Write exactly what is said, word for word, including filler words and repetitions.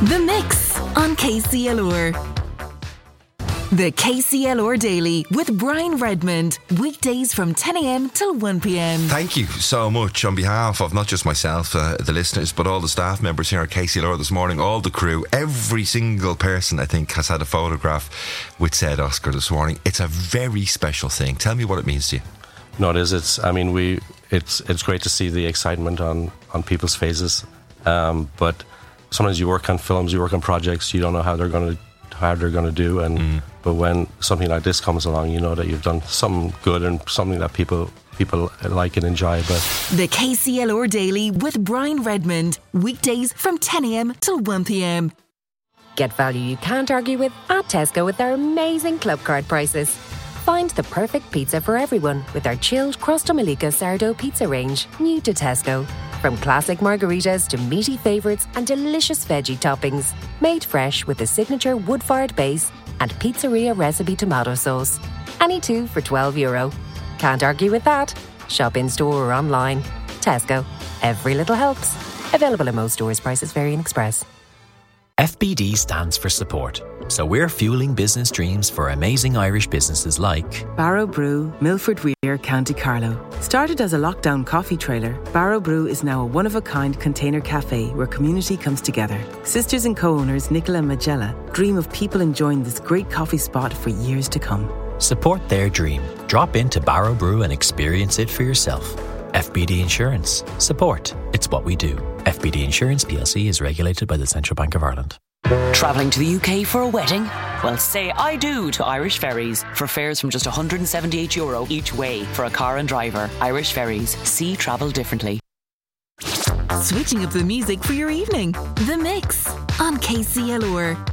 The Mix on K C L R. The K C L R Daily with Brian Redmond. Weekdays from ten a.m. till one p.m. Thank you so much on behalf of not just myself, uh, the listeners, but all the staff members here at K C L R this morning, all the crew. Every single person, I think, has had a photograph with said Oscar this morning. It's a very special thing. Tell me what it means to you. No, it is. It's. I mean, we. It's. It's great to see the excitement on on people's faces. Um, but sometimes you work on films, you work on projects, you don't know how they're going to how they're going to do, and mm. but when something like this comes along, you know that you've done something good and something that people people like and enjoy. But the K C L R Daily with Brian Redmond, weekdays from ten a.m. till one p.m. Get value you can't argue with at Tesco with their amazing club card prices. Find the perfect pizza for everyone with our chilled Crosta Malika sourdough pizza range, new to Tesco. From classic margaritas to meaty favourites and delicious veggie toppings. Made fresh with a signature wood-fired base and pizzeria recipe tomato sauce. Any two for twelve euro. Can't argue with that. Shop in-store or online. Tesco. Every little helps. Available in most stores. Prices vary in Express. F B D stands for support. So we're fueling business dreams for amazing Irish businesses like Barrow Brew, Milford Weir, County Carlow. Started as a lockdown coffee trailer, Barrow Brew is now a one-of-a-kind container cafe where community comes together. Sisters and co-owners Nicola and Magella dream of people enjoying this great coffee spot for years to come. Support their dream. Drop into Barrow Brew and experience it for yourself. F B D Insurance. Support. It's what we do. F B D Insurance P L C is regulated by the Central Bank of Ireland. Travelling to the U K for a wedding? Well, say I do to Irish Ferries for fares from just one hundred seventy-eight euro each way for a car and driver. Irish Ferries. See travel differently. Switching up the music for your evening. The Mix on K C L R.